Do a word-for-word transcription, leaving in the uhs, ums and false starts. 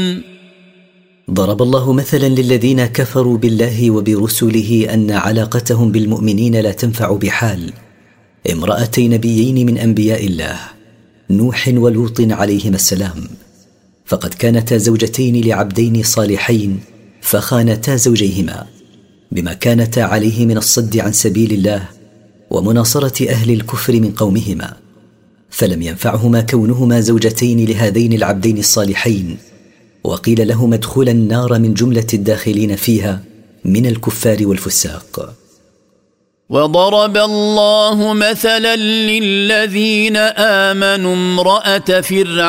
ضرب الله مثلا للذين كفروا بالله وبرسله أن علاقتهم بالمؤمنين لا تنفع بحال امرأتي نبيين من أنبياء الله نوح ولوط عليهما السلام، فقد كانتا زوجتين لعبدين صالحين فخانتا زوجيهما بما كانتا عليه من الصد عن سبيل الله ومناصرة أهل الكفر من قومهما، فلم ينفعهما كونهما زوجتين لهذين العبدين الصالحين، وقيل لهما ادخلا النار من جملة الداخلين فيها من الكفار والفساق. وضرب الله مثلا للذين آمنوا امرأة فرعون